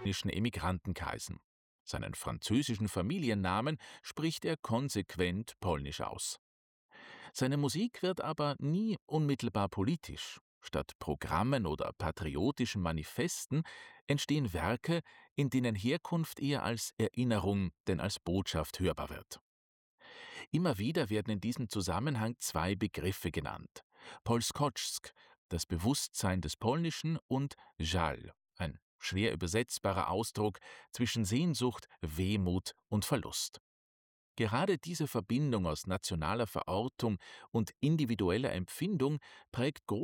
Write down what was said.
Emigrantenkreisen. Seinen französischen Familiennamen spricht er konsequent polnisch aus. Seine Musik wird aber nie unmittelbar politisch. Statt Programmen oder patriotischen Manifesten entstehen Werke, in denen Herkunft eher als Erinnerung denn als Botschaft hörbar wird. Immer wieder werden in diesem Zusammenhang zwei Begriffe genannt: Polskoczk, das Bewusstsein des Polnischen, und Żal, ein schwer übersetzbarer Ausdruck zwischen Sehnsucht, Wehmut und Verlust. Gerade diese Verbindung aus nationaler Verortung und individueller Empfindung prägt